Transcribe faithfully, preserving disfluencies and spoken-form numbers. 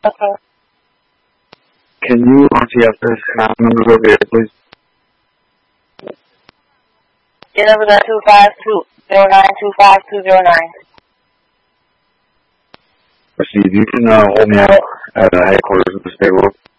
Okay. Can you R T F this account number over here, please? Your number is two five two zero nine two five two zero nine. Steve, you can uh, hold me out at uh, headquarters of the state road.